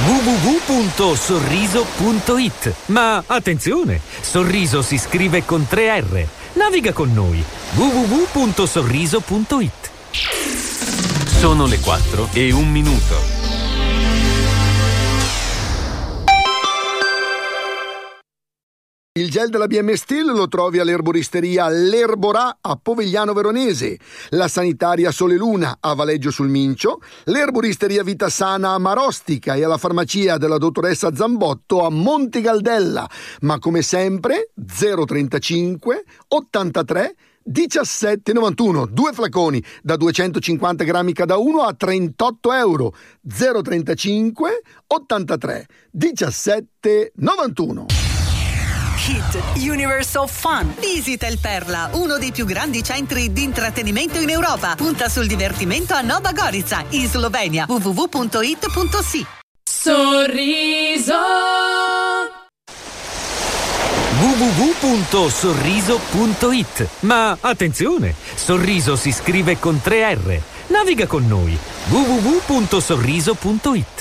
www.sorriso.it. Ma attenzione, Sorriso si scrive con 3 R. Naviga con noi. www.sorriso.it. Sono le 4:01. Il gel della BM Steel lo trovi all'erboristeria L'Erborà a Povegliano Veronese, la sanitaria Sole Luna a Valeggio sul Mincio, l'erboristeria Vita Sana a Marostica e alla farmacia della dottoressa Zambotto a Monte Galdella. Ma come sempre 035 83 17,91, 2 flaconi da 250 grammi cada uno a €38. 035 83 17,91. Hit Universal Fun. Visita il Perla, uno dei più grandi centri di intrattenimento in Europa. Punta sul divertimento a Nova Gorica, in Slovenia. www.it.si. Sorriso. www.sorriso.it. Ma attenzione, Sorriso si scrive con 3 R. Naviga con noi. www.sorriso.it.